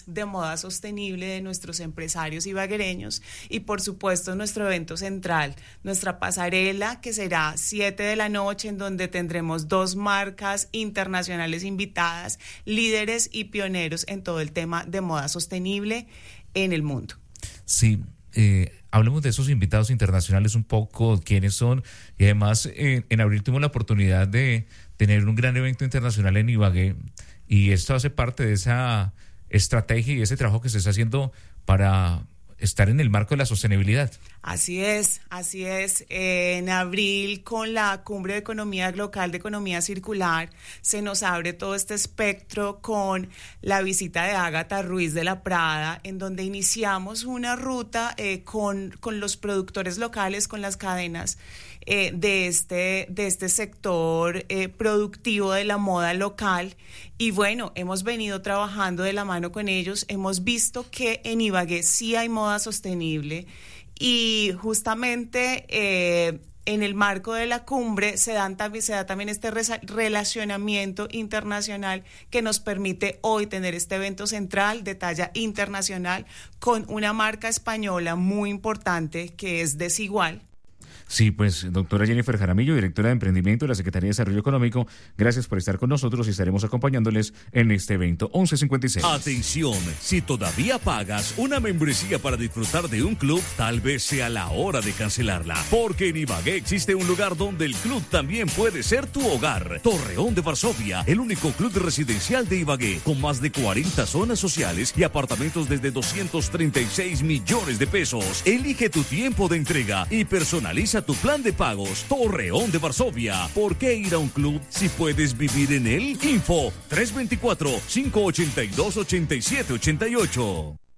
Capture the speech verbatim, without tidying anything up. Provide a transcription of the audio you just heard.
clubes de moda sostenible de nuestros empresarios ibaguereños y por supuesto nuestro evento central, nuestra pasarela que será siete de la noche en donde tendremos dos marcas internacionales invitadas, líderes y pioneros en todo el tema de moda sostenible en el mundo. Sí, eh, hablemos de esos invitados internacionales un poco, quiénes son, y además eh, en abril tuvimos la oportunidad de tener un gran evento internacional en Ibagué, y esto hace parte de esa estrategia y ese trabajo que se está haciendo para estar en el marco de la sostenibilidad. Así es, así es. Eh, en abril, con la Cumbre de Economía Local de Economía Circular, se nos abre todo este espectro con la visita de Ágata Ruiz de la Prada, en donde iniciamos una ruta eh, con, con los productores locales, con las cadenas eh, de, este, de este sector eh, productivo de la moda local. Y bueno, hemos venido trabajando de la mano con ellos, hemos visto que en Ibagué sí hay moda sostenible. Y justamente eh, en el marco de la cumbre se, dan, se da también este relacionamiento internacional que nos permite hoy tener este evento central de talla internacional con una marca española muy importante que es Desigual. Sí, pues doctora Jennifer Jaramillo, directora de Emprendimiento de la Secretaría de Desarrollo Económico, gracias por estar con nosotros y estaremos acompañándoles en este evento. once cincuenta y seis. Atención, si todavía pagas una membresía para disfrutar de un club, tal vez sea la hora de cancelarla, porque en Ibagué existe un lugar donde el club también puede ser tu hogar. Torreón de Varsovia, el único club residencial de Ibagué, con más de cuarenta zonas sociales y apartamentos desde doscientos treinta y seis millones de pesos. Elige tu tiempo de entrega y personaliza tu plan de pagos. Torreón de Varsovia. ¿Por qué ir a un club si puedes vivir en él? Info tres dos cuatro, cinco ocho dos, ocho siete ocho ocho.